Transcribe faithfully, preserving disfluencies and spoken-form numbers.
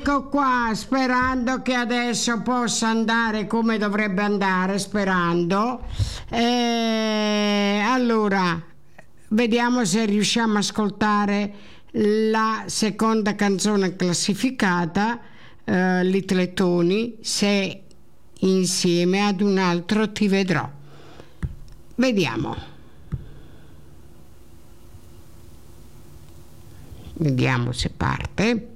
Ecco qua, sperando che adesso possa andare come dovrebbe andare, sperando. E allora, vediamo se riusciamo a ascoltare la seconda canzone classificata, uh, Little Tony, Se insieme ad un altro ti vedrò. Vediamo. Vediamo se parte.